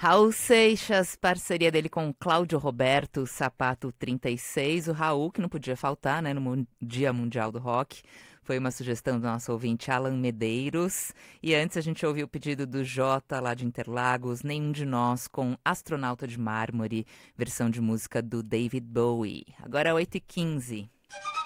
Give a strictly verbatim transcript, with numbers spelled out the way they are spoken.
Raul Seixas, parceria dele com Cláudio Roberto, Sapato trinta e seis. O Raul, que não podia faltar, né, no Mun- Dia Mundial do Rock. Foi uma sugestão do nosso ouvinte Alan Medeiros. E antes a gente ouviu o pedido do Jota, lá de Interlagos, Nenhum de Nós, com Astronauta de Mármore, versão de música do David Bowie. Agora é oito e quinze.